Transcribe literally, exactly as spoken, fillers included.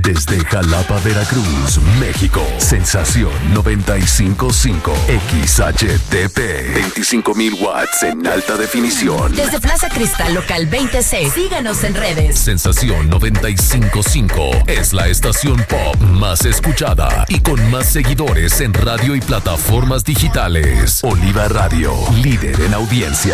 Desde Jalapa, Veracruz, México. Sensación noventa y cinco punto cinco. X H T P. veinticinco mil watts en alta definición. Desde Plaza Cristal Local veinte C. Síganos en redes. Sensación noventa y cinco punto cinco es la estación pop más escuchada y con más seguidores en radio y plataformas digitales. Oliva Radio, líder en audiencia.